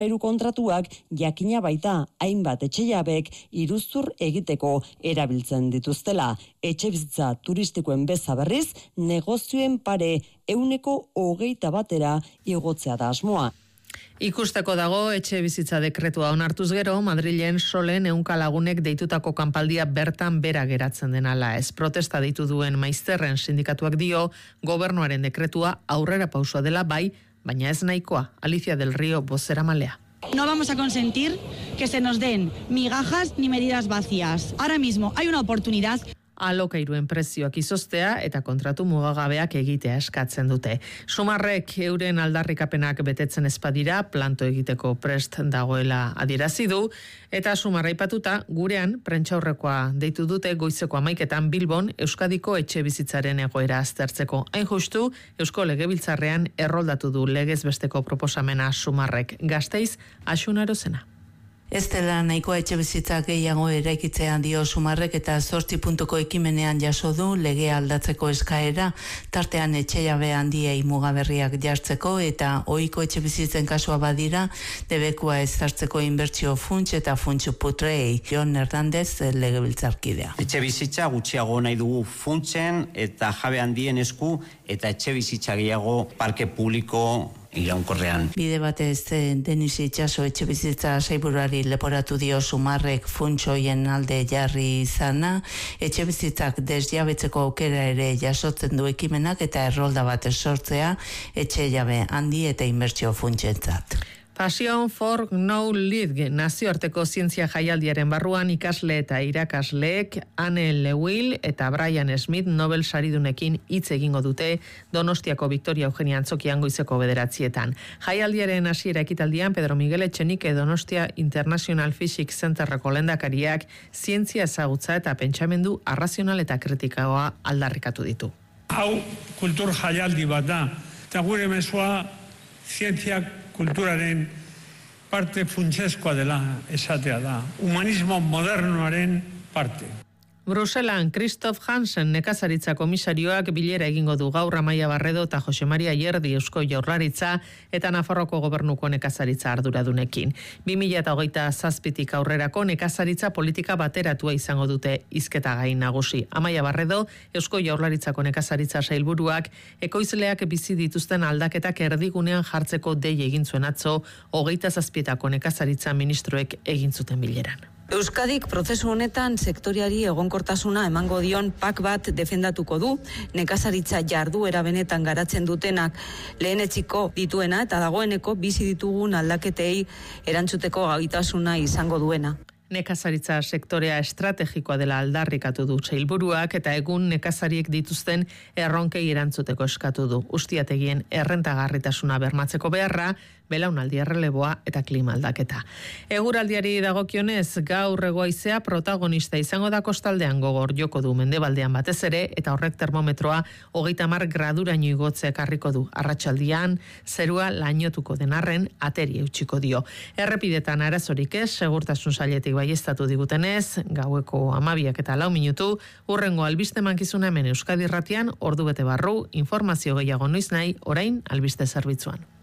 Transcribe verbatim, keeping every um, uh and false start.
Hiru kontratuak jakina baita hainbat etxejabek iruzur egiteko erabiltzen dituztela. Etxebizitza turistikoen beza berriz, negozioen pare euneko hogeita batera igotzea da asmoa. Ikusteko dago etxe bizitza dekretua onartuz gero, Madrilen solen ehunka lagunek deitutako kanpaldia bertan bera geratzen denala. Ez protesta deitu duen maizterren sindikatuak dio, gobernuaren dekretua aurrera pausua dela bai, baina ez nahikoa. Alicia del Río, bozeramalea. No vamos a consentir que se nos den migajas ni medidas vacías. Ahora mismo hay una oportunidad. Alokairuen prezioak izoztea eta kontratu mugagabeak egitea eskatzen dute. Sumarrek euren aldarrikapenak betetzen ezpadira, planto egiteko prest dagoela adierazi du, eta Sumarra aipatuta gurean prentsaurrekoa deitu dute goizeko hamaiketan Bilbon Euskadiko etxe bizitzaren egoera aztertzeko. Hain justu, Eusko Legebiltzarrean erroldatu du legez besteko proposamena Sumarrek. Gasteiz, Axunaro zena. Ez dela nahikoa etxe bizitza gehiago eraikitzean dio Sumarrek eta zortzi puntuko ekimenean jaso du legea aldatzeko eskaera, tartean etxe jabe handiei mugaberriak jartzeko eta ohiko etxe bizitzen kasua badira, debekua ezartzeko inbertsio funts eta funts putrei. Jon Hernandez legebiltzarkidea. Etxe bizitza gutxiago nahi dugu funtsen eta jabe handien esku eta etxe bizitza gehiago parke publiko iraunkorrean. Bide batez Denis Itxaso etxe bizitza sailburuari leporatu dio Sumarrek funtsoien alde jarri izana, etxe bizitzak desjabetzeko aukera ere jasotzen du ekimenak eta errolda bat sortzea etxe jabe handi eta inbertsio funtsentzat. Passion for Knowledge nazioarteko zientzia jaialdiaren barruan ikasle eta irakasleek Anne Lewil eta Brian Smith Nobel saridunekin hitz egingo dute Donostiako Victoria Eugenia Antzokian goizeko bederatzietan. Jaialdiaren hasiera ekitaldian Pedro Miguel Etxenike Donostia International Physics Centerreko lehendakariak zientzia ezagutza eta pentsamendu arrazional eta kritikoa aldarrikatu ditu. Hau kultur jaialdi bat da, eta gure mezua zientzia kulturaren parte funtsezkoa dela esatea da. Humanismo modernoaren parte. Bruselan, Christoph Hansen nekazaritza komisarioak bilera egingo du gaur Amaia Barredo eta Jose Maria Ierdi Eusko Jaurlaritza eta Nafarroko gobernuko nekazaritza arduradunekin. bi mila hogeita zazpitik aurrerako nekazaritza politika bateratua izango dute hizketa gai nagusi. Amaia Barredo, Eusko Jaurlaritzako nekazaritza sailburuak ekoizleak bizi dituzten aldaketak erdigunean jartzeko dei egin zuen atzo hogeita zazpietako nekazaritza ministroek egin zuten bileran. Euskadik prozesu honetan sektoriari egonkortasuna emango dion pak bat defendatuko du, nekazaritza jarduera benetan garatzen dutenak lehenetsiko dituena eta dagoeneko bizi ditugun aldaketei erantzuteko gaitasuna izango duena. Nekazaritza sektorea estrategikoa dela aldarrikatu du sailburuak eta egun nekazariek dituzten erronkei erantzuteko eskatu du. Ustiategien errentagarritasuna bermatzeko beharra, belaunaldi erreleboa eta klima aldaketa. Eguraldiari dagokionez, gaur hegoaizea protagonista izango da kostaldean gogor joko du mendebaldean batez ere eta horrek termometroa hogeita hamar graduraino igotzea ekarriko du. Arratsaldian zerua lainotuko den arren ateri eutsiko dio. Errepidetan arazorik ez, segurtasun sailetik baieztatu digutenez, gaueko hamabiak eta lau minutu, hurrengo albiste mankizuna hemen Euskadi Irratian ordu bete barru, informazio gehiago noiz nahi, orain albiste zerbitzuan.